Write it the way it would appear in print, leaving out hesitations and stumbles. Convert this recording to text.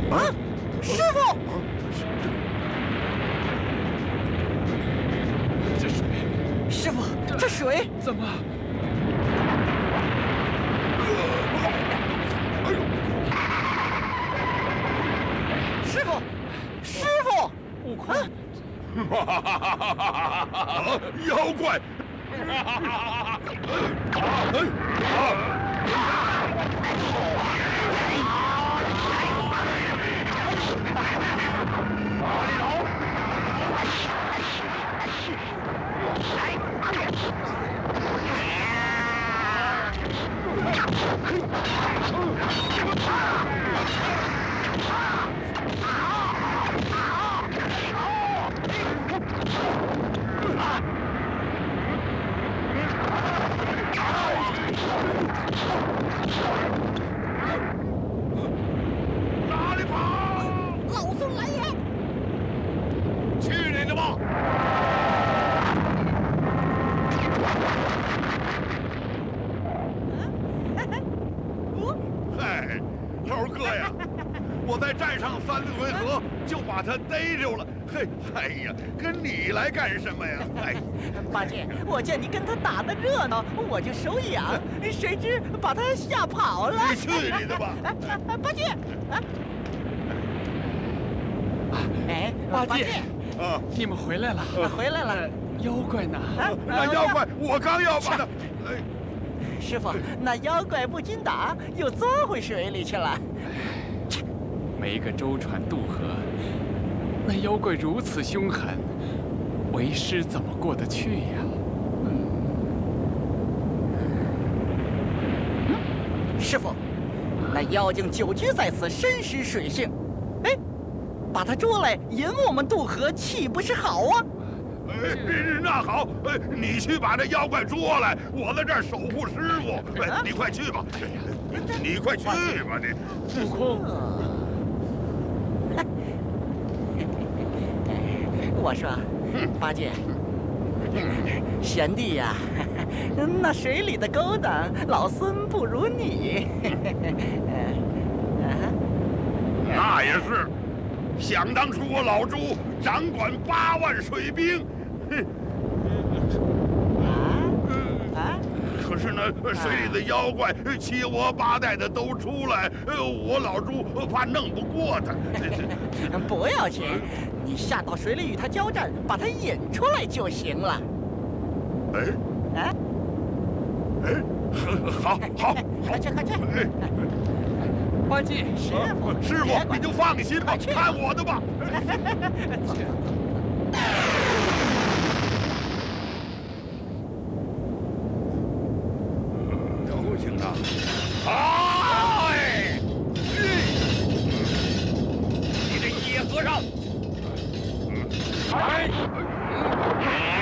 啊，师傅！ 这水， 师傅，这水怎么？ 师傅，师傅！ 悟空， 妖怪！哪里跑？ 老孙来也！ 去你的吧！嗨，猴哥呀，我在战上3回合就把他逮着了。嘿，哎呀，跟你来干什么呀？哎， 八戒，我见你跟他打得热闹，我就手痒，谁知把他吓跑了。 你去你的吧！ 八戒，哎， 八戒， 啊， 你们回来了， 回来了。 妖怪呢？ 那妖怪，我刚要把他，哎， 师傅，那妖怪不经打，又钻回水里去了。 没个舟船渡河，那妖怪如此凶狠，为师怎么过得去呀？ 师傅，那妖精久居在此，深识水性。哎，把他捉来引我们渡河，岂不是好啊？ 那好，你去把这妖怪捉来，我在这儿守护师傅。你快去吧，你快去吧，你。 悟空， 我说，八戒，贤弟呀，那水里的勾当，老孙不如你。 那也是，想当初我老朱掌管8万水兵，可是呢，水里的妖怪七窝八带的都出来，我老朱怕弄不过他。 不要紧，你下到水里与他交战，把他引出来就行了。 哎，好， 快去！ 八戒， 师傅，你就放心吧，看我的吧。有请啊！哎，你这野和尚！哎！